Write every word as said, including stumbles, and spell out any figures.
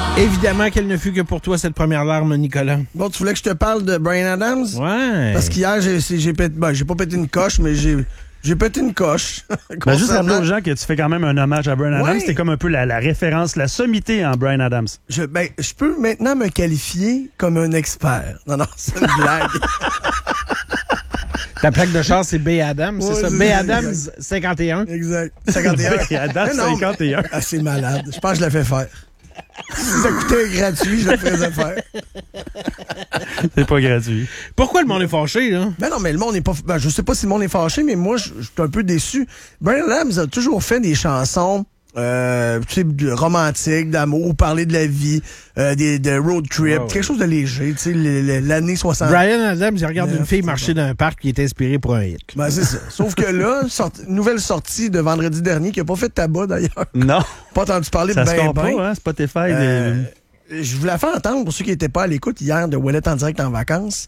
Évidemment qu'elle ne fut que pour toi, cette première larme, Nicolas. Bon, tu voulais que je te parle de Bryan Adams? Ouais. Parce qu'hier, j'ai, j'ai, pété, ben, j'ai pas pété une coche, mais j'ai, j'ai pété une coche. Ben, juste rappeler aux gens que tu fais quand même un hommage à Bryan Adams. Ouais. C'était comme un peu la, la référence, la sommité en Bryan Adams. Je, ben, je peux maintenant me qualifier comme un expert. Non, non, c'est une blague. Ta plaque de char, c'est B. Adams, Ouais, c'est ça? c'est B. ça, Adams, exact. cinquante et un. Exact. cinquante et un. Et Adams, Mais non, cinquante et un. Ah, c'est malade. Je pense que je l'ai fait faire. Si ça coûtait gratuit, je le ferais faire. C'est pas gratuit. Pourquoi le monde est fâché, là? Ben non, mais le monde n'est pas... Ben, je sais pas si le monde est fâché, mais moi, je je suis un peu déçu. Bryan Adams a toujours fait des chansons euh, tu sais, de- romantiques, d'amour, parler de la vie, euh, des, de road trip, Wow. quelque chose de léger, tu sais, le- le- l'année soixante. Bryan Adams, il regarde Neuf, une fille c'est marcher bon. dans un parc qui est inspiré pour un hit. Ben, c'est ça. Sauf que là, sorti- nouvelle sortie de vendredi dernier, qui a pas fait de tabac, d'ailleurs. Non. Pas entendu parler Ça de se ben, compte ben. pas, hein, Spotify. Euh, des- Je vous la fais entendre pour ceux qui n'étaient pas à l'écoute hier de Ouellet en direct en vacances.